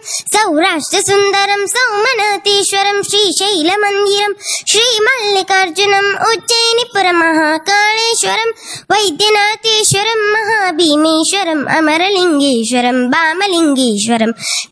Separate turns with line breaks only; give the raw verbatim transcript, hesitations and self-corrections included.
सौराष्ट्रसुन्दरं सौमनाथेश्वरं श्रीशैलमन्दिरं श्रीमल्लिकार्जुनम् उज्जयिनीपुरमहाकाळेश्वरं वैद्यनाथेश्वरं महाभीमेश्वरम् अमरलिङ्गेश्वरं वामलिङ्गेश्वरं